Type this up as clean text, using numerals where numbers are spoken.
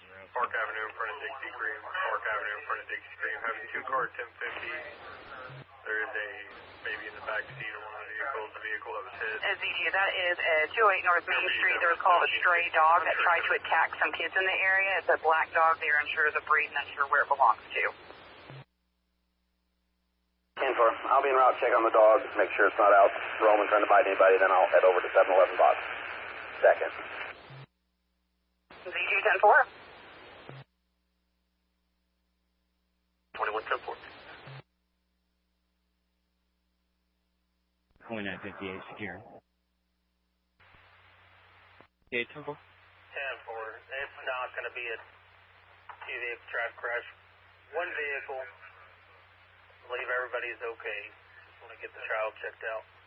Park Avenue in front of Dixie Cream. Park Avenue in front of Dixie Cream. Having 2 car 1050. There is a baby in the back seat of one of the vehicles. The vehicle that was hit. ZG, that is at 208 North Main Street. There was called a stray dog that tried to attack some kids in the area. It's a black dog. They're unsure of the breed and unsure where it belongs to. 10-4. I'll be en route, check on the dog, make sure it's not out roaming, trying to bite anybody, then I'll head over to 711 box. Second. ZG 10-4. 21-10-4. 2958 secure. Okay, 10-4. 10-4. It's not going to be a 2-vehicle traffic crash. 1 vehicle. I believe everybody's okay. Just want to get the child checked out.